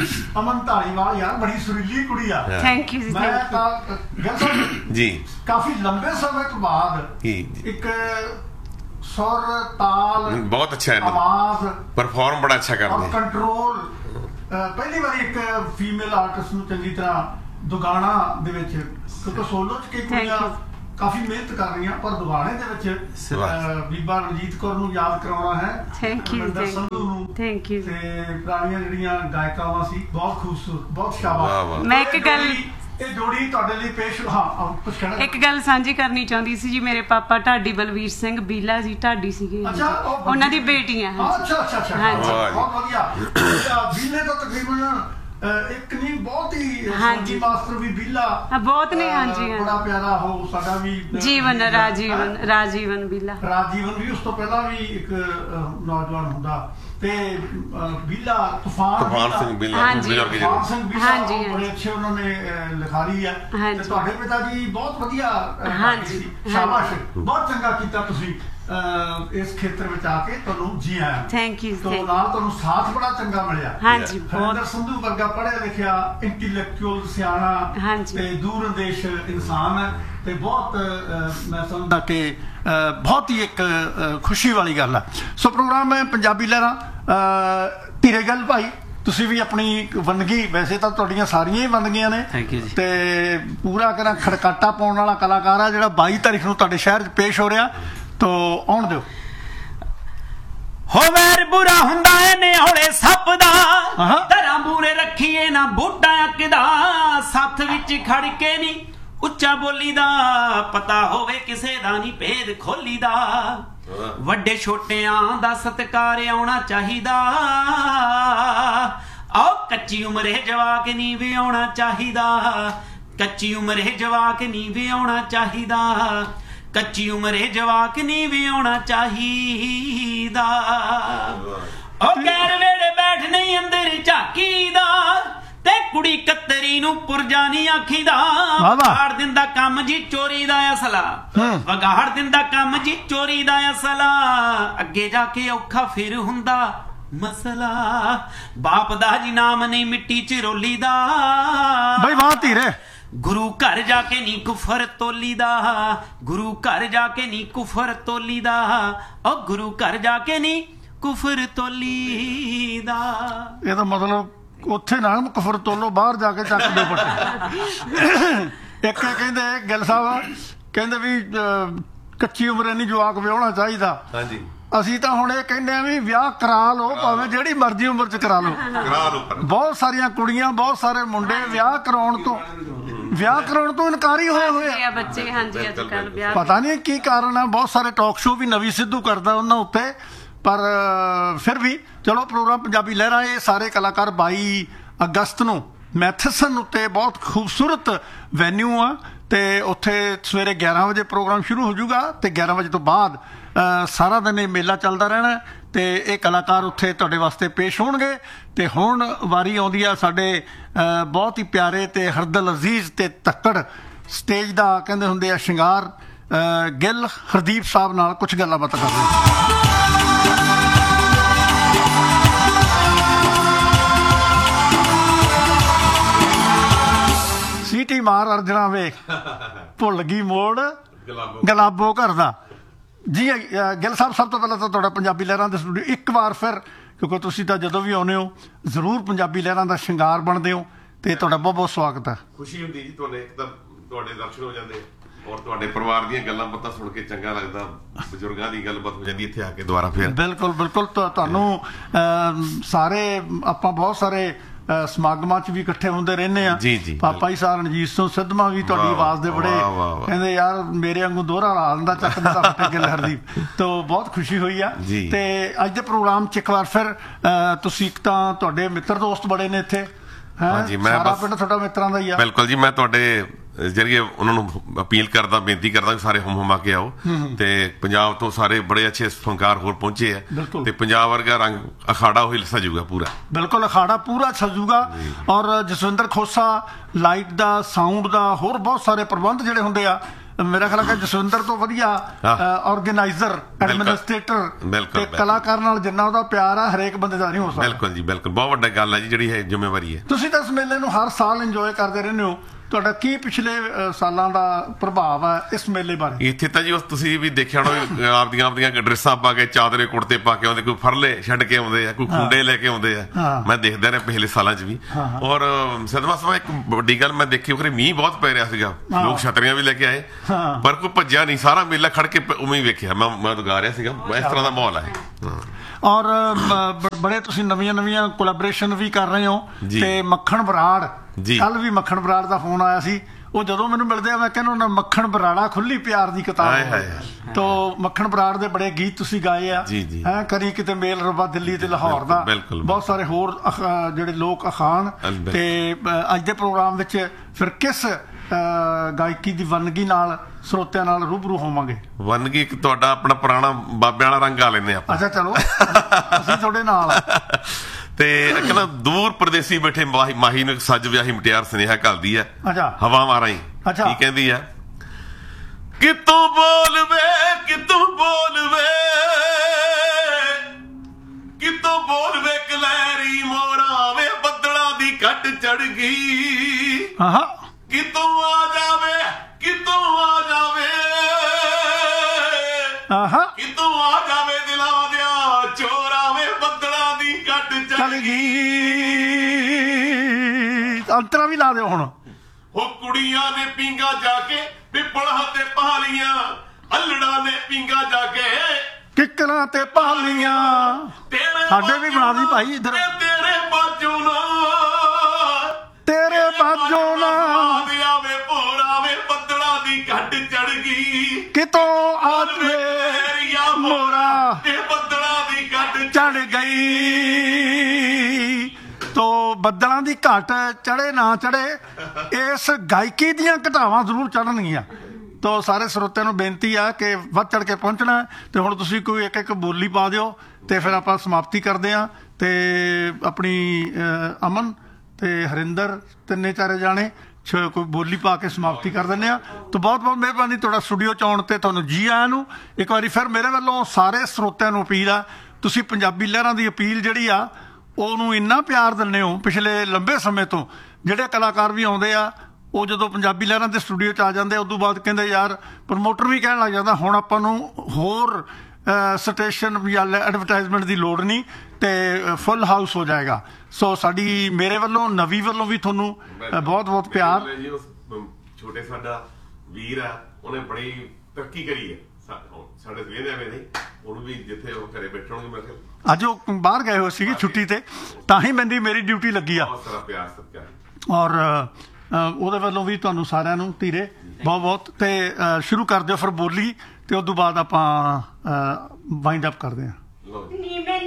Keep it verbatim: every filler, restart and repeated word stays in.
ਅਮਨ ਧਾਲੀਵਾਲ ਯਾਰ ਬੜੀ ਸੁਰੀਲੀ ਕੁੜੀ ਆ। ਥੈਂਕ ਯੂ ਜੀ। ਮੈਂ ਤਾਂ ਜੀ ਕਾਫੀ ਲੰਬੇ ਸਮੇਂ ਤੋਂ ਬਾਅਦ ਇੱਕ ਸੁਰ ਤਾਲ ਬਹੁਤ ਅੱਛਾ ਹੈ, ਆਵਾਜ਼ ਪਰਫਾਰਮ ਬੜਾ ਅੱਛਾ ਕਰਦੇ, ਕੰਟਰੋਲ ਪਹਿਲੀ ਵਾਰੀ ਇੱਕ ਫੀਮੇਲ ਆਰਟਿਸਟ ਨੂੰ ਚੰਗੀ ਤਰ੍ਹਾਂ ਦੁਗਾਣਾ ਦੇ ਵਿੱਚ, ਕਿਉਂਕਿ ਸੋਲੋ ਚ ਕਈ ਕੁੜੀਆਂ ਕਾਫੀ ਮਿਹਨਤ ਕਰ ਰਹੀਆਂ, ਪਰ ਦੁਗਾਣੇ ਦੇ ਵਿੱਚ ਬੀਬਾ ਰਣਜੀਤ ਕੌਰ ਨੂੰ ਯਾਦ ਕਰਾਉਣਾ ਹੈ, ਰਵਿੰਦਰ ਸੰਧੂ ਨੂੰ, ਤੇ ਪੁਰਾਣੀਆਂ ਜਿਹੜੀਆਂ ਗਾਇਕਾਵਾਂ ਸੀ ਬਹੁਤ ਖੂਬਸੂਰਤ, ਬਹੁਤ ਸ਼ਾਬਾਸ਼। ਮੈਂ ਇੱਕ ਗੱਲ ਇਹ ਜੋੜੀ ਤੁਹਾਡੇ ਲਈ ਪੇਸ਼, ਹਾਂ ਕੁਝ ਕਹਿਣਾ? ਇੱਕ ਗੱਲ ਸਾਂਝੀ ਕਰਨੀ ਚਾਹੁੰਦੀ ਸੀ ਜੀ। ਮੇਰੇ ਪਾਪਾ ਢਾਡੀ ਬਲਵੀਰ ਸਿੰਘ ਬੀਲਾ ਜੀ ਢਾਡੀ ਸੀਗੇ, ਉਹਨਾਂ ਦੀ ਬੇਟੀਆਂ। ਅੱਛਾ ਅੱਛਾ ਅੱਛਾ, ਬਹੁਤ ਵਧੀਆ। ਬੀਲੇ ਤਾਂ ਤਕਰੀਬਨ ਇੱਕ ਨਹੀਂ ਬਹੁਤ ਹੀ, ਹਾਂਜੀ ਮਾਸਟਰ ਵੀ ਬੀਲਾ ਬਹੁਤ ਨੇ, ਹਾਂਜੀ ਬੜਾ ਪਿਆਰਾ ਹੋ ਸਾਡਾ ਵੀ ਜੀਵਨ, ਰਾਜੀਵਨ ਰਾਜੀਵਨ ਬੀਲਾ, ਰਾਜੀਵਨ ਵੀ ਉਸ ਤੋਂ ਪਹਿਲਾਂ ਵੀ ਇੱਕ ਨੌਜਵਾਨ ਹੁੰਦਾ, ਤੇ ਬੀਲਾ ਤੂਫਾਨ ਤੂਫਾਨ ਸਿੰਘ ਬੀਲਾ, ਤੂਫਾਨ ਸਿੰਘ ਬੀਲਾ ਬੜੇ ਅੱਛੇ ਉਹਨਾਂ ਨੇ ਲਿਖਾਰੀ ਹੈ। ਤੇ ਤੁਹਾਡੇ ਪਿਤਾ ਜੀ ਬਹੁਤ ਵਧੀਆ, ਸ਼ਾਬਾਸ਼, ਬਹੁਤ ਚੰਗਾ ਕੀਤਾ ਤੁਸੀਂ ਇਸ ਖੇਤਰ ਵਿੱਚ ਆ ਕੇ, ਤੁਹਾਨੂੰ ਜੀ ਆਇਆਂ। Thank you. ਨਾਲ ਤੁਹਾਨੂੰ ਸਾਥ ਬੜਾ ਚੰਗਾ ਮਿਲਿਆ। ਹਾਂਜੀ, ਰਵਿੰਦਰ ਸੰਧੂ ਵਰਗਾ ਪੜ੍ਹਿਆ ਲਿਖਿਆ, ਇੰਟੈਲੈਕਚੁਅਲ, ਸਿਆਣਾ ਤੇ ਦੂਰਅੰਦੇਸ਼ ਇਨਸਾਨ ਹੈ, ਤੇ ਬਹੁਤ ਮੈਂ ਸਮਝਦਾ ਕਿ ਬਹੁਤ ਹੀ ਇੱਕ ਖੁਸ਼ੀ ਵਾਲੀ ਗੱਲ ਹੈ। ਸੋ ਪ੍ਰੋਗਰਾਮ ਹੈ ਪੰਜਾਬੀ ਲਹਿਰਾਂ। ਧੀਰੇ ਗੱਲ ਭਾਈ, ਤੁਸੀਂ ਵੀ ਆਪਣੀ ਵੰਨਗੀ, ਵੈਸੇ ਤਾਂ ਤੁਹਾਡੀਆਂ ਸਾਰੀਆਂ ਹੀ ਵੰਨਗੀਆਂ ਨੇ, ਤੇ ਪੂਰਾ ਕਰਾਂ ਖੜਕਾਟਾ ਪਾਉਣ ਵਾਲਾ ਕਲਾਕਾਰ ਆ ਜਿਹੜਾ ਬਾਈ ਤਾਰੀਖ ਨੂੰ ਤੁਹਾਡੇ ਸ਼ਹਿਰ 'ਚ ਪੇਸ਼ ਹੋ ਰਿਹਾ, ਤੋ ਆਉਣ ਦਿਓ। ਹੋ ਵੈਰ ਬੁਰਾ ਹੁੰਦਾ ਏ ਨਿਹੋਲੇ ਸੱਪ ਦਾ, ਧਰਾਂ ਮੂਰੇ ਰੱਖੀਏ ਨਾ ਬੂਟਾ ਅੱਕਦਾ, ਸੱਥ ਵਿੱਚ ਖੜ ਕੇ ਨੀ ਉੱਚਾ ਬੋਲੀ ਦਾ, ਪਤਾ ਹੋਵੇ ਕਿਸੇ ਦਾ ਨੀ ਭੇਦ ਖੋਲੀ ਦਾ, ਵੱਡੇ ਛੋਟਿਆਂ ਦਾ ਸਤਿਕਾਰ ਆਉਣਾ ਚਾਹੀਦਾ, ਆਓ ਕੱਚੀ ਉਮਰੇ ਜਵਾਕ ਨੀ ਵਿਆਹੁਣਾ ਚਾਹੀਦਾ, ਕੱਚੀ ਉਮਰੇ ਜਵਾਕ ਨੀ ਵਿਆਹੁਣਾ ਚਾਹੀਦਾ, ਕੱਚੀ ਉਮਰੇ ਜਵਾਕ ਨੀ ਵਿਆਹੁਣਾ ਚਾਹੀਦਾ, ਉਹ ਗੈਰ ਵੇਲੇ ਬੈਠ ਨਹੀਂ ਅੰਦਰ ਝਾਕੀ ਦਾ, ਤੇ ਕੁੜੀ ਕਤਰੀ ਨੂੰ ਪੁਰਜਾ ਨੀ ਆਖੀਦਾ, ਵਗਾੜ ਦਿੰਦਾ ਕੰਮ ਜੀ ਚੋਰੀ ਦਾ ਅਸਲਾ, ਵਗਾੜ ਦਿੰਦਾ ਕੰਮ ਜੀ ਚੋਰੀ ਦਾ ਅਸਲਾ, ਅੱਗੇ ਜਾ ਕੇ ਔਖਾ ਫਿਰ ਹੁੰਦਾ ਮਸਲਾ, ਬਾਪ ਦਾ ਜੀ ਨਾਮ ਨਹੀਂ ਮਿੱਟੀ ਚ ਰੋਲੀ ਦਾ, ਬਈ ਵਾਹ ਧੀਰੇ, ਗੁਰੂ ਘਰ ਜਾ ਕੇ ਨੀ ਕੁਫਰ ਤੋਲੀ ਦਾ, ਗੁਰੂ ਘਰ ਜਾ ਕੇ ਨੀ ਕੁਫਰ ਤੋਲੀ ਦਾ, ਉਹ ਗੁਰੂ ਘਰ ਜਾ ਕੇ ਨੀ ਕੁਫਰ ਤੋਲੀ ਦਾ। ਇਹਦਾ ਮਤਲਬ ਉੱਥੇ ਨਾ ਕੁਫਰ ਤੋਲੋ, ਬਾਹਰ ਜਾ ਕੇ ਚੱਕ ਦਿਓ ਪੱਟੇ। ਇੱਕ ਕਹਿੰਦੇ ਗਿੱਲ ਸਾਹਿਬ ਕਹਿੰਦੇ ਵੀ ਕੱਚੀ ਉਮਰੇ ਨਹੀਂ ਜਵਾਕ ਵਿਆਹੁਣਾ ਚਾਹੀਦਾ। ਹਾਂਜੀ, ਅਸੀਂ ਤਾਂ ਹੁਣ ਇਹ ਕਹਿੰਦੇ ਆ ਵੀ ਵਿਆਹ ਕਰਾ ਲਓ, ਭਾਵੇਂ ਜਿਹੜੀ ਮਰਜ਼ੀ ਉਮਰ ਚ ਕਰਾ ਲਓ। ਬਹੁਤ ਸਾਰੀਆਂ ਕੁੜੀਆਂ, ਬਹੁਤ ਸਾਰੇ ਮੁੰਡੇ ਵਿਆਹ ਕਰਾਉਣ ਤੋਂ ਵਿਆਹ ਕਰਾਉਣ ਤੋਂ ਇਨਕਾਰੀ ਹੋਏ ਹੋਏ ਆ ਬੱਚੇ। ਹਾਂਜੀ, ਅੱਜ ਕੱਲ ਵਿਆਹ ਪਤਾ ਨਹੀਂ ਕੀ ਕਾਰਨ ਆ। ਬਹੁਤ ਸਾਰੇ ਟਾਕ ਸ਼ੋਅ ਵੀ ਨਵੀਂ ਸਿੱਧੂ ਕਰਦਾ ਉਹਨਾਂ ਉੱਤੇ, ਪਰ ਫਿਰ ਵੀ ਚਲੋ ਪ੍ਰੋਗਰਾਮ ਪੰਜਾਬੀ ਲਹਿਰਾਂ, ਇਹ ਸਾਰੇ ਕਲਾਕਾਰ ਬਾਈ ਅਗਸਤ ਨੂੰ ਮੈਥਸਨ ਉੱਤੇ ਬਹੁਤ ਖੂਬਸੂਰਤ ਵੈਨਿਊ ਆ, ਤੇ ਉੱਥੇ ਸਵੇਰੇ ਗਿਆਰਾਂ ਵਜੇ ਪ੍ਰੋਗਰਾਮ ਸ਼ੁਰੂ ਹੋ ਜਾਊਗਾ, ਤੇ ਗਿਆਰਾਂ ਵਜੇ ਤੋਂ ਬਾਅਦ ਸਾਰਾ ਦਿਨ ਇਹ ਮੇਲਾ ਚੱਲਦਾ ਰਹਿਣਾ, ਤੇ ਇਹ ਕਲਾਕਾਰ ਉੱਥੇ ਤੁਹਾਡੇ ਵਾਸਤੇ ਪੇਸ਼ ਹੋਣਗੇ। ਤੇ ਹੁਣ ਵਾਰੀ ਆਉਂਦੀ ਆ ਸਾਡੇ ਬਹੁਤ ਹੀ ਪਿਆਰੇ ਤੇ ਹਰਦਲ ਅਜ਼ੀਜ਼ ਤੇ ਤੱਕੜ ਸਟੇਜ ਦਾ ਕਹਿੰਦੇ ਹੁੰਦੇ ਆ ਸ਼ਿੰਗਾਰ, ਗਿੱਲ ਹਰਦੀਪ ਸਾਹਿਬ ਨਾਲ ਕੁਝ ਗੱਲਾਂ ਬਾਤਾਂ ਕਰਦੇ। ਸੀਟੀ ਮਾਰ ਅਰਜਣਾ ਵੇਖ, ਭੁੱਲ ਗਈ ਮੋੜ ਗੁਲਾਬੋ ਘਰ ਦਾ। ਜੀ ਗਿੱਲ ਸਾਹਿਬ, ਸਭ ਤੋਂ ਪਹਿਲਾਂ ਤਾਂ ਤੁਹਾਡਾ ਪੰਜਾਬੀ ਲਹਿਰਾਂ ਦੇ ਸਟੂਡੀਓ ਇੱਕ ਵਾਰ ਫਿਰ, ਕਿਉਂਕਿ ਤੁਸੀਂ ਤਾਂ ਜਦੋਂ ਵੀ ਆਉਂਦੇ ਹੋ ਜ਼ਰੂਰ ਪੰਜਾਬੀ ਲਹਿਰਾਂ ਦਾ ਸ਼ਿੰਗਾਰ ਬਣਦੇ ਹੋ, ਤੇ ਤੁਹਾਡਾ ਬਹੁਤ ਬਹੁਤ ਸਵਾਗਤ ਹੈ। ਖੁਸ਼ੀ ਹੁੰਦੀ ਜੀ ਤੁਹਾਡੇ ਇੱਕ ਤਾਂ ਤੁਹਾਡੇ ਦਰਸ਼ਨ ਹੋ ਜਾਂਦੇ, ਔਰ ਤੁਹਾਡੇ ਪਰਿਵਾਰ ਦੀਆਂ ਗੱਲਾਂ ਬਾਤਾਂ ਸੁਣ ਕੇ ਚੰਗਾ ਲੱਗਦਾ, ਬਜ਼ੁਰਗਾਂ ਦੀ ਗੱਲਬਾਤ ਹੋ ਜਾਂਦੀ ਇੱਥੇ ਆ ਕੇ ਦੁਬਾਰਾ ਫਿਰ। ਬਿਲਕੁਲ ਬਿਲਕੁਲ, ਤੁਹਾਨੂੰ ਸਾਰੇ ਆਪਾਂ ਬਹੁਤ ਸਾਰੇ ਸਮਾਗਮਾਂ ਚ ਵੀ ਇਕੱਠੇ ਹੁੰਦੇ ਰਹਿੰਦੇ ਆ। ਪਾਪਾ ਜੀ ਸਾਹਿਬ ਰਣਜੀਤ ਸਿੰਘ ਸਿੱਧਵਾਂ ਵੀ ਤੁਹਾਡੀ ਆਵਾਜ਼ ਦੇ ਬੜੇ ਕਹਿੰਦੇ ਯਾਰ ਮੇਰੇ ਵਾਂਗੂ ਦੋਹਰਾ ਲਾ ਦਿੰਦਾ ਚੱਕ ਦਿੰਦਾ ਫੱਟੇ ਗਿੱਲ ਹਰਦੀਪ, ਤੋਂ ਬਹੁਤ ਖੁਸ਼ੀ ਹੋਈ ਆ। ਤੇ ਅੱਜ ਦੇ ਪ੍ਰੋਗਰਾਮ ਚ ਇੱਕ ਵਾਰ ਫਿਰ ਤੁਸੀਂ, ਇੱਕ ਤਾਂ ਤੁਹਾਡੇ ਮਿੱਤਰ ਦੋਸਤ ਬੜੇ ਨੇ ਇੱਥੇ, ਸਾਰਾ ਪਿੰਡ ਤੁਹਾਡਾ ਮਿੱਤਰਾਂ ਦਾ ਹੀ ਆ। ਬਿਲਕੁਲ ਜੀ, ਮੈਂ ਤੁਹਾਡੇ ਜਰੀਏ ਉਹਨਾਂ ਨੂੰ ਅਪੀਲ ਕਰਦਾ, ਬੇਨਤੀ ਕਰਦਾ ਸਾਰੇ ਹੁਮ ਹੁਮਾ ਕੇ ਆਓ, ਤੇ ਪੰਜਾਬ ਤੋਂ ਸਾਰੇ ਬੜੇ ਅੱਛੇ ਫਨਕਾਰ ਹੋਰ ਪਹੁੰਚੇ ਆ, ਤੇ ਪੰਜਾਬ ਵਰਗਾ ਰੰਗ ਅਖਾੜਾ ਹੋਈ ਸਜੂਗਾ ਪੂਰਾ। ਬਿਲਕੁਲ, ਅਖਾੜਾ ਪੂਰਾ ਸਜੂਗਾ, ਔਰ ਜਸਵਿੰਦਰ ਖੋਸਾ ਲਾਈਟ ਦਾ, ਸਾਊਂਡ ਦਾ, ਹੋਰ ਬਹੁਤ ਸਾਰੇ ਪ੍ਰਬੰਧ ਜਿਹੜੇ ਹੁੰਦੇ ਆ ਮੇਰਾ ਖਿਆਲ ਹੈ ਜਸਵਿੰਦਰ ਤੋਂ ਵਧੀਆ ਆਰਗੇਨਾਈਜ਼ਰ ਐਡਮਿਨਿਸਟ੍ਰੇਟਰ ਤੇ ਕਲਾਕਾਰ ਨਾਲ ਜਿੰਨਾ ਉਹਦਾ ਪਿਆਰ ਆ ਹਰੇਕ ਬੰਦੇ ਦਾ ਨਹੀਂ ਹੋ ਸਕਦਾ। ਬਿਲਕੁਲ ਜੀ ਬਿਲਕੁਲ, ਬਹੁਤ ਵੱਡਾ ਗੱਲ ਹੈ ਜੀ ਜਿਹੜੀ ਹੈ ਜ਼ਿੰਮੇਵਾਰੀ ਹੈ। ਤੁਸੀਂ ਤਾਂ ਇਸ ਮੇਲੇ ਨੂੰ ਹਰ ਸਾਲ ਇੰਜੋਏ ਕਰਦੇ ਰਹਿੰਦੇ ਹੋ, ਤੁਹਾਡਾ ਕੀ ਪਿਛਲੇ ਸਾਲਾਂ ਦਾ ਪ੍ਰਭਾਵ ਹੈ ਇਸ ਮੇਲੇ ਬਾਰੇ? ਇੱਥੇ ਤਾਂ ਜੀ ਉਸ ਤੁਸੀਂ ਵੀ ਦੇਖਿਆ ਹੋਣਾ ਆਪਦੀਆਂ ਆਪਦੀਆਂ ਡਰੈਸਾਂ ਪਾ ਕੇ ਚਾਦਰੇ ਕੁੜਤੇ ਪਾ ਕੇ ਆਉਂਦੇ, ਕੋਈ ਫਰਲੇ ਛੱਡ ਕੇ ਆਉਂਦੇ ਆ, ਕੋਈ ਖੁੰਡੇ ਲੈ ਕੇ ਆਉਂਦੇ ਆ, ਮੈਂ ਦੇਖਦਾ ਰਿਹਾ ਪਿਛਲੇ ਸਾਲਾਂ 'ਚ ਵੀ। ਔਰ ਸਦਮਾ ਸਭਾ ਇੱਕ ਵੱਡੀ ਗੱਲ ਮੈਂ ਦੇਖੀ ਕਿ ਮੀਂਹ ਬਹੁਤ ਪੈ ਰਿਹਾ ਸੀਗਾ, ਲੋਕ ਛਤਰੀਆਂ ਵੀ ਲੈ ਕੇ ਆਏ ਪਰ ਕੋਈ ਭੱਜਿਆ ਨਹੀਂ, ਸਾਰਾ ਮੇਲਾ ਖੜ ਕੇ ਉਵੇਂ ਹੀ ਵੇਖਿਆ। ਮੈਂ ਮੈਂ ਗਾ ਰਿਹਾ ਸੀਗਾ, ਇਸ ਤਰ੍ਹਾਂ ਦਾ ਮਾਹੌਲ ਹੈ। ਔਰ ਬੜੇ ਤੁਸੀਂ ਨਵੀਆਂ ਨਵੀਆਂ ਕੋਲੈਬੋਰੇਸ਼ਨ ਵੀ ਕਰ ਰਹੇ ਹੋ ਤੇ ਮੱਖਣ ਬਰਾੜ, ਕੱਲ ਵੀ ਮੱਖਣ ਬਰਾੜ ਦਾ ਫੋਨ ਆਇਆ ਸੀ, ਉਹ ਜਦੋਂ ਮੈਨੂੰ ਮਿਲਦੇ ਆ ਮੈਂ ਕਹਿੰਦਾ ਮੱਖਣ ਬਰਾੜਾ ਖੁੱਲੀ ਪਿਆਰ ਦੀ ਕਿਤਾਬ ਤੋਂ ਮੱਖਣ ਬਰਾੜ ਦੇ ਬੜੇ ਗੀਤ ਤੁਸੀਂ ਗਾਏ ਆ ਹੈ, ਕਰੀ ਕਿਤੇ ਮੇਲ ਰੱਬਾ ਦਿੱਲੀ ਤੇ ਲਾਹੌਰ ਦਾ, ਬਹੁਤ ਸਾਰੇ ਹੋਰ ਜਿਹੜੇ ਲੋਕ ਅਖਾਣ। ਤੇ ਅੱਜ ਦੇ ਪ੍ਰੋਗਰਾਮ ਵਿੱਚ ਫਿਰ ਕਿਸ ਗਾਇਕੀ ਦੀ ਵੰਨਗੀ ਨਾਲ ਸਰੋਤਿਆਂ ਨਾਲ ਰੂਬਰੂ ਹੋਵਾਂਗੇ? ਵੰਨਗੀ ਇੱਕ ਤੁਹਾਡਾ ਆਪਣਾ ਪੁਰਾਣਾ ਬਾਬਿਆਂ ਵਾਲਾ ਰੰਗ ਆ ਲੈਂਦੇ ਆਪਾਂ। ਅੱਛਾ ਚਲੋ ਅਸੀਂ ਤੁਹਾਡੇ ਨਾਲ। ਤੇ ਕਹਿੰਦਾ ਦੂਰ ਪ੍ਰਦੇਸੀ ਬੈਠੇ ਮਾਹੀ ਮਾਹੀ ਨੂੰ ਸੱਜ ਵਿਆਹੀ ਮੁਟਿਆਰ ਸੁਨੇਹਾ ਘੱਲਦੀ ਆ ਹਵਾ ਮਾਰਾਂ ਹੀ। ਕੀ ਕਹਿੰਦੀ ਆ? ਕਿਤੋਂ ਬੋਲਵੇ ਕਿਤੋਂ ਬੋਲਵੇ ਕਿਤੋਂ ਬੋਲਵੇ ਕਲੈਰੀ ਮੋੜਾ ਵੇ ਬੱਦਲਾਂ ਦੀ ਘੱਟ ਚੜ ਗਈ, ਕਿਤੋਂ ਆ ਜਾਵੇ ਕਿਤੋਂ ਆ ਜਾਵੇ ਕਿਤੋਂ ਆ ਜਾਵੇ ਦਿਲਾਂ ਦਿਆਂ ਚੋਰਾਂ ਵੇ ਬੱਦਲਾਂ ਦੀ ਘੱਟ ਚੜ ਗਈ। ਅੰਤਰਾ ਵੀ ਲਾ ਦਿਓ ਹੁਣ। ਉਹ ਕੁੜੀਆਂ ਨੇ ਪੀਂਗਾ ਜਾ ਕੇ ਪਿੱਪਲਾਂ ਤੇ ਪਹਾਲੀਆਂ, ਅਲੜਾ ਨੇ ਪੀਂਗਾ ਜਾ ਕੇ ਕਿੱਕਰਾਂ ਤੇ ਪਹਾਲੀਆਂ, ਸਾਡੇ ਵੀ ਬਣਾ ਦੀ ਭਾਈ ਇੱਧਰ। ਤੇਰੇ ਬਾਜੂ ਨਾ ਤੇਰੇ ਬਾਜੂ ਨਾ ਆਵੇ ਭੋਰਾ ਵੇ ਬੱਦਲਾਂ ਦੀ ਘੱਟ ਚੜ ਗਈ, ਕਿਤੋਂ ਆਵੇ ਮੋਰਾ ਤੇ ਬੱਦਲਾਂ ਦੀ ਘੱਟ ਚੜ ਗਈ। ਤੋ ਬੱਦਲਾਂ ਦੀ ਘੱਟ ਚੜੇ ਨਾ ਚੜੇ, ਇਸ ਗਾਇਕੀ ਦੀਆਂ ਘਟਾਵਾਂ ਜ਼ਰੂਰ ਚੜਨਗੀਆਂ। ਤੋ ਸਾਰੇ ਸਰੋਤਿਆਂ ਨੂੰ ਬੇਨਤੀ ਆ ਕਿ ਵੱਧ ਚੜ ਕੇ ਪਹੁੰਚਣਾ। ਤੇ ਹੁਣ ਤੁਸੀਂ ਕੋਈ ਇੱਕ ਇੱਕ ਬੋਲੀ ਪਾ ਦਿਓ ਤੇ ਫਿਰ ਆਪਾਂ ਸਮਾਪਤੀ ਕਰਦੇ ਹਾਂ। ਤੇ ਆਪਣੀ ਅਮਨ ਤੇ ਹਰਿੰਦਰ ਤਿੰਨੇ ਚਾਰੇ ਜਾਣੇ ਕੋਈ ਬੋਲੀ ਪਾ ਕੇ ਸਮਾਪਤੀ ਕਰ ਦਿੰਦੇ ਆ। ਤਾਂ ਬਹੁਤ ਬਹੁਤ ਮਿਹਰਬਾਨੀ ਤੁਹਾਡਾ ਸਟੂਡੀਓ 'ਚ ਆਉਣ ਤੇ, ਤੁਹਾਨੂੰ ਜੀ ਆਇਆਂ ਨੂੰ ਇੱਕ ਵਾਰੀ ਫਿਰ ਮੇਰੇ ਵੱਲੋਂ ਸਾਰੇ ਸਰੋਤਿਆਂ ਨੂੰ ਅਪੀਲ ਆ, ਤੁਸੀਂ ਪੰਜਾਬੀ ਲਹਿਰਾਂ ਦੀ ਅਪੀਲ ਜਿਹੜੀ ਆ ਉਹਨੂੰ ਇੰਨਾ ਪਿਆਰ ਦਿੰਦੇ ਹੋ ਪਿਛਲੇ ਲੰਬੇ ਸਮੇਂ ਤੋਂ। ਜਿਹੜੇ ਕਲਾਕਾਰ ਵੀ ਆਉਂਦੇ ਆ ਉਹ ਜਦੋਂ ਪੰਜਾਬੀ ਲਹਿਰਾਂ ਦੇ ਸਟੂਡੀਓ 'ਚ ਆ ਜਾਂਦੇ ਉਸ ਤੋਂ ਬਾਅਦ ਕਹਿੰਦੇ ਯਾਰ ਪ੍ਰਮੋਟਰ ਵੀ ਕਹਿਣ ਲੱਗ ਜਾਂਦਾ ਹੁਣ ਆਪਾਂ ਨੂੰ ਹੋਰ ਸਟੇਸ਼ਨ ਜਾਂ ਐਡਵਰਟਾਈਜ਼ਮੈਂਟ ਦੀ ਲੋੜ ਨਹੀਂ ਤੇ ਫੁੱਲ ਹਾਊਸ ਹੋ ਜਾਏਗਾ। ਸੋ ਸਾਡੀ ਮੇਰੇ ਵੱਲੋਂ ਨਵੀ ਵੱਲੋਂ ਵੀ ਤੁਹਾਨੂੰ ਬਹੁਤ ਬਹੁਤ ਪਿਆਰ। ਛੋਟੇ ਸਾਡਾ ਵੀਰ ਆ, ਉਹਨੇ ਬੜੀ ਤਰੱਕੀ ਕਰੀ ਹੈ ਸਾਡੇ ਸਵੇਰੇ ਐਵੇਂ ਨਹੀਂ, ਉਹਨੂੰ ਵੀ ਜਿੱਥੇ ਉਹ ਘਰੇ ਬੈਠਣਗੇ ਮੈਂ ਕਿਹਾ ਅੱਜ ਉਹ ਬਾਹਰ ਗਏ ਹੋਏ ਸੀਗੇ ਛੁੱਟੀ ਤੇ, ਤਾਂ ਹੀ ਮੈਨੂੰ ਮੇਰੀ ਡਿਊਟੀ ਲੱਗੀ ਆ। ਬਹੁਤ ਸਾਰਾ ਪਿਆਰ ਸਤਿਕਾਰ ਔਰ ਉਹਦੇ ਵੱਲੋਂ ਵੀ ਤੁਹਾਨੂੰ ਸਾਰਿਆਂ ਨੂੰ ਧੀਰੇ ਬਹੁਤ ਬਹੁਤ। ਤੇ ਸ਼ੁਰੂ ਕਰ ਦਿਓ ਫਿਰ ਬੋਲੀ ਤੇ ਉਸ ਤੋਂ ਬਾਅਦ ਆਪਾਂ ਵਾਈਂਡ ਅਪ ਕਰਦੇ ਹਾਂ।